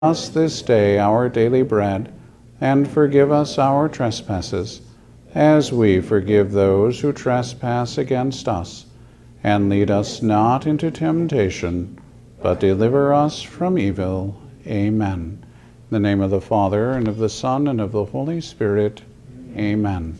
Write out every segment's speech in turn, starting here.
us this day our daily bread, and forgive us our trespasses, as we forgive those who trespass against us. And lead us not into temptation, but deliver us from evil. Amen. In the name of the Father, and of the Son, and of the Holy Spirit. Amen.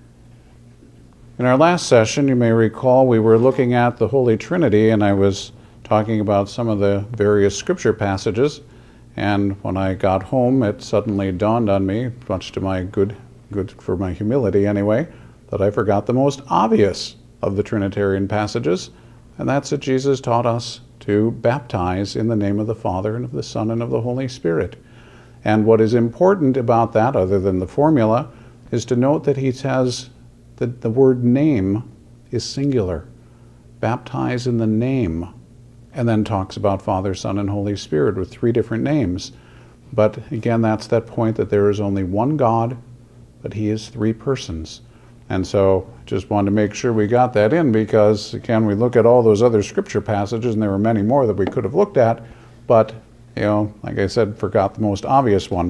In our last session, you may recall, we were looking at the Holy Trinity, and I was talking about some of the various scripture passages. And when I got home, it suddenly dawned on me, much to my good for my humility anyway, that I forgot the most obvious of the Trinitarian passages, and that's that Jesus taught us to baptize in the name of the Father, and of the Son, and of the Holy Spirit. And what is important about that, other than the formula, is to note that he says that the word name is singular. Baptize in the name. And then talks about Father, Son, and Holy Spirit with three different names. But again, that's that point that there is only one God, but he is three persons. And so just wanted to make sure we got that in, because again, we look at all those other scripture passages, and there were many more that we could have looked at, but like I said, forgot the most obvious one.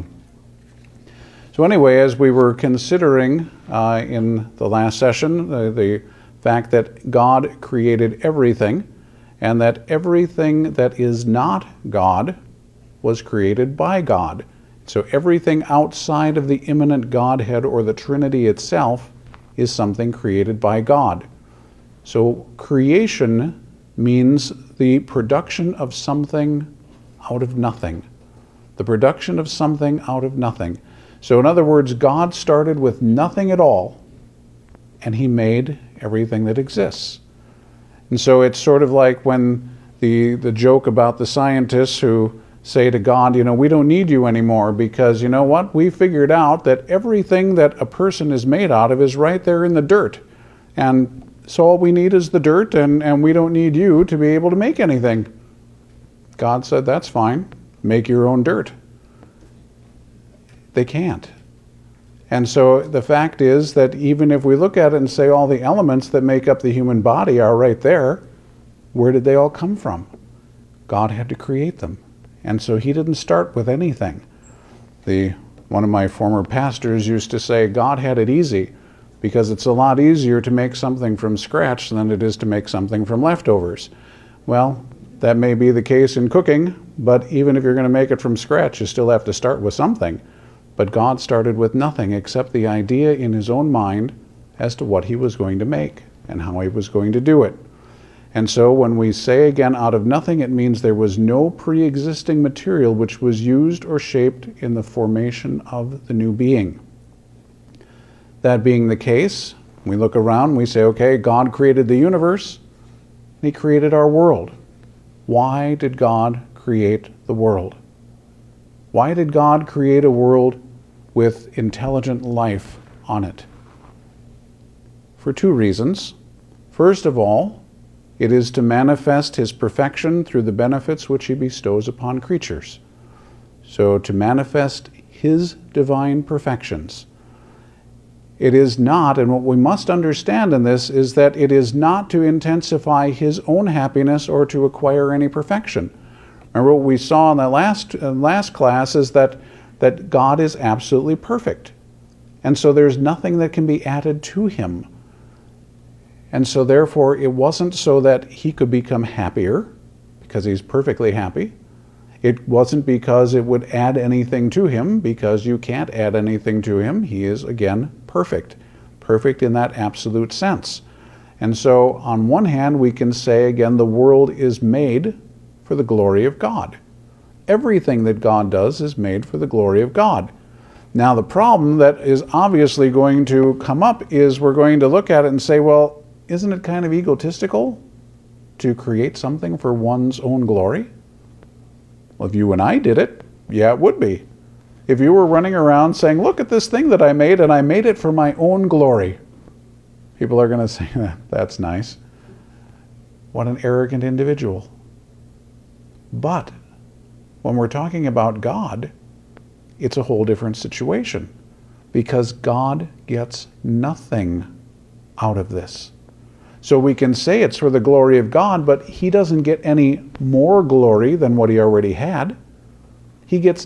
So anyway, as we were considering in the last session, the fact that God created everything, and that everything that is not God was created by God. So everything outside of the immanent Godhead or the Trinity itself is something created by God. So creation means the production of something out of nothing. The production of something out of nothing. So in other words, God started with nothing at all, and he made everything that exists. And so it's sort of like when the joke about the scientists who say to God, we don't need you anymore, because you know what? We figured out that everything that a person is made out of is right there in the dirt. And so all we need is the dirt, and we don't need you to be able to make anything. God said, that's fine. Make your own dirt. They can't. And so the fact is that even if we look at it and say all the elements that make up the human body are right there, where did they all come from? God had to create them. And so he didn't start with anything. One of my former pastors used to say, God had it easy, because it's a lot easier to make something from scratch than it is to make something from leftovers. Well, that may be the case in cooking, but even if you're going to make it from scratch, you still have to start with something. But God started with nothing except the idea in his own mind as to what he was going to make and how he was going to do it. And so when we say again out of nothing, it means there was no pre-existing material which was used or shaped in the formation of the new being. That being the case, we look around, we say, okay, God created the universe, and he created our world. Why did God create the world? Why did God create a world with intelligent life on it? For two reasons. First of all, it is to manifest his perfection through the benefits which he bestows upon creatures. So to manifest his divine perfections. It is not, and what we must understand in this is that it is not to intensify his own happiness or to acquire any perfection. Remember what we saw in the last class is that God is absolutely perfect. And so there's nothing that can be added to him. And so therefore it wasn't so that he could become happier, because he's perfectly happy. It wasn't because it would add anything to him, because you can't add anything to him. He is, again, perfect. Perfect in that absolute sense. And so on one hand we can say, again, the world is made for the glory of God. Everything that God does is made for the glory of God. Now the problem that is obviously going to come up is we're going to look at it and say, well, isn't it kind of egotistical to create something for one's own glory? Well, if you and I did it, yeah, it would be. If you were running around saying, look at this thing that I made, and I made it for my own glory, people are going to say, that's nice. What an arrogant individual. But when we're talking about God, it's a whole different situation, because God gets nothing out of this. So we can say it's for the glory of God, but he doesn't get any more glory than what he already had. He gets